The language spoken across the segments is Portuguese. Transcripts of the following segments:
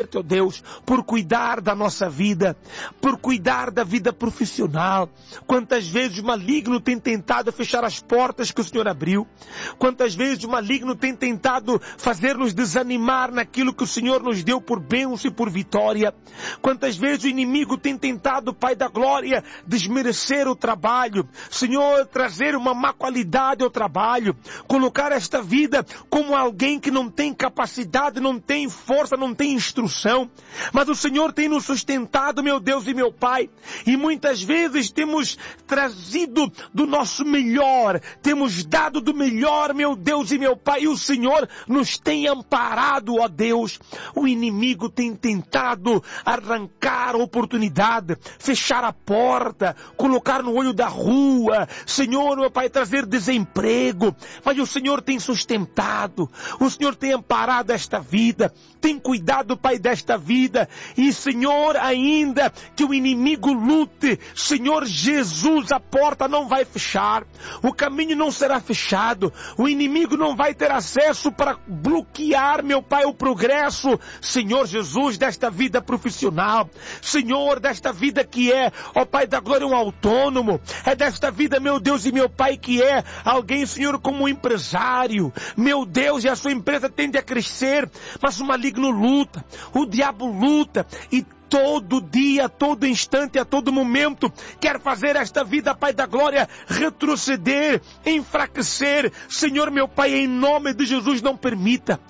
agradecer-te, ó Deus, por cuidar da nossa vida, por cuidar da vida profissional. Quantas vezes o maligno tem tentado fechar as portas que o Senhor abriu. Quantas vezes o maligno tem tentado fazer-nos desanimar naquilo que o Senhor nos deu por bênção e por vitória. Quantas vezes o inimigo tem tentado, Pai da glória, desmerecer o trabalho. Senhor, trazer uma má qualidade ao trabalho. Colocar esta vida como alguém que não tem capacidade, não tem força, não tem instrução. Mas o Senhor tem nos sustentado, meu Deus e meu Pai. E muitas vezes temos trazido do nosso melhor. Temos dado do melhor, meu Deus e meu Pai. E o Senhor nos tem amparado, ó Deus. O inimigo tem tentado arrancar a oportunidade, fechar a porta, colocar no olho da rua. Senhor, meu Pai, trazer desemprego. Mas o Senhor tem sustentado. O Senhor tem amparado esta vida. Tem cuidado, Pai, desta vida. E, Senhor, ainda que o inimigo lute, Senhor Jesus, a porta não vai fechar. O caminho não será fechado. O inimigo não vai ter acesso para bloquear, meu Pai, o progresso, Senhor Jesus, desta vida profissional. Senhor, desta vida que é, ó Pai da glória, um autônomo. É desta vida, meu Deus e meu Pai, que é alguém, Senhor, como um empresário. Meu Deus, e a sua empresa tende a crescer, mas o maligno luta, o diabo luta, e todo dia, a todo instante, a todo momento, quer fazer esta vida, Pai da glória, retroceder, enfraquecer. Senhor, meu Pai, em nome de Jesus, não permita,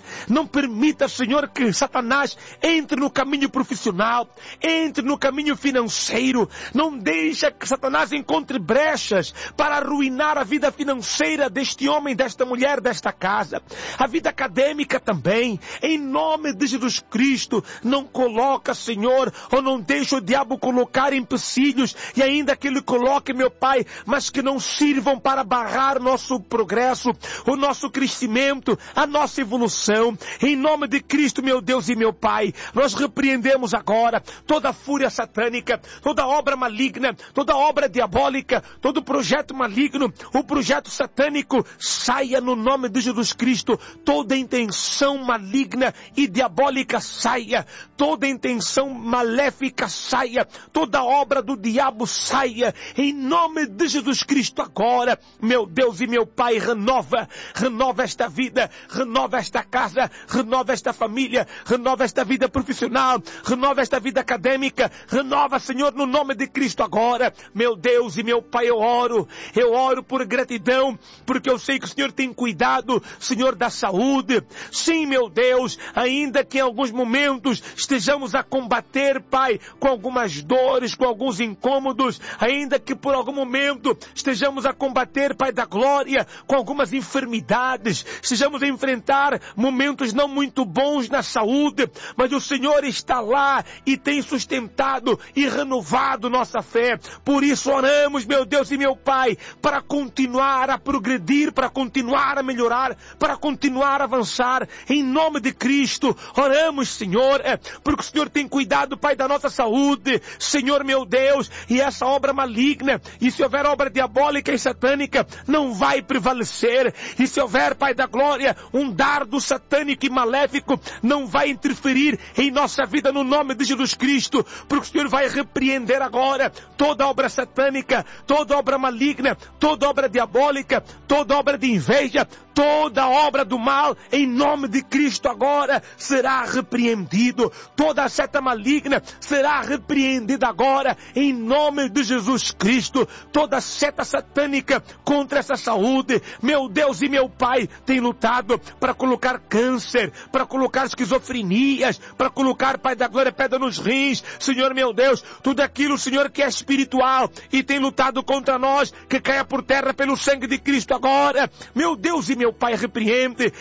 Senhor, que Satanás entre no caminho profissional, entre no caminho financeiro. Não deixa que Satanás encontre brechas para arruinar a vida financeira deste homem, desta mulher, desta casa. A vida acadêmica também. Em nome de Jesus Cristo, não coloca, Senhor, ou não deixa o diabo colocar empecilhos, e ainda que ele coloque, meu Pai, mas que não sirvam para barrar o nosso progresso, o nosso crescimento, a nossa evolução. Em nome de Cristo, meu Deus e meu Pai, nós repreendemos agora toda a fúria satânica, toda obra maligna, toda obra diabólica, todo projeto maligno, o projeto satânico, saia no nome de Jesus Cristo. Toda intenção maligna e diabólica saia, toda intenção maléfica saia, toda obra do diabo saia, em nome de Jesus Cristo agora. Meu Deus e meu Pai, renova esta vida, renova esta casa, renova esta família, renova esta vida profissional, renova esta vida acadêmica, renova, Senhor, no nome de Cristo agora. Meu Deus e meu Pai, eu oro por gratidão, porque eu sei que o Senhor tem cuidado, Senhor, da saúde. Sim, meu Deus, ainda que em alguns momentos estejamos a combater, Pai, com algumas dores, com alguns incômodos, ainda que por algum momento estejamos a combater, Pai da glória, com algumas enfermidades, estejamos a enfrentar momentos não muito bons na saúde, mas o Senhor está lá e tem sustentado e renovado nossa fé. Por isso oramos, meu Deus e meu Pai, para continuar a progredir, para continuar a melhorar, para continuar a avançar, em nome de Cristo. Oramos, Senhor, porque o Senhor tem cuidado, Pai, da nossa saúde, Senhor, meu Deus, e essa obra maligna, e se houver obra diabólica e satânica, não vai prevalecer. E se houver, Pai da glória, um dardo satânico e maléfico, não vai interferir em nossa vida, no nome de Jesus Cristo, porque o Senhor vai repreender agora toda obra satânica, toda obra maligna, toda obra diabólica, toda obra de inveja, toda obra do mal, em nome de Cristo agora, será repreendido. Toda a seta maligna será repreendida agora, em nome de Jesus Cristo. Toda seta satânica contra essa saúde, meu Deus e meu Pai, tem lutado para colocar câncer, para colocar esquizofrenias, para colocar, Pai da glória, pedra nos rins, Senhor, meu Deus, tudo aquilo, Senhor, que é espiritual, e tem lutado contra nós, que caia por terra pelo sangue de Cristo agora. Meu Deus e meu Pai, repreende,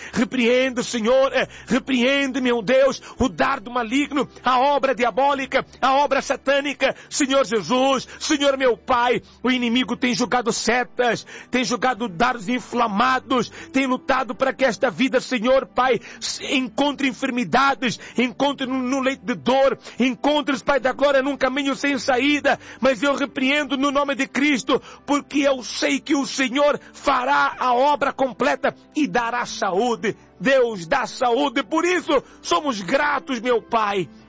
Senhor, repreende, meu Deus, o dardo maligno, a obra diabólica, a obra satânica, Senhor Jesus, Senhor, meu Pai. O inimigo tem jogado setas, tem jogado dardos inflamados, tem lutado para que esta vida, Senhor, Pai, encontre enfermidades, encontre no leito de dor, encontre, Pai da glória, num caminho sem saída. Mas eu repreendo no nome de Cristo, porque eu sei que o Senhor fará a obra completa e dará saúde. Deus dá saúde, por isso somos gratos, meu Pai.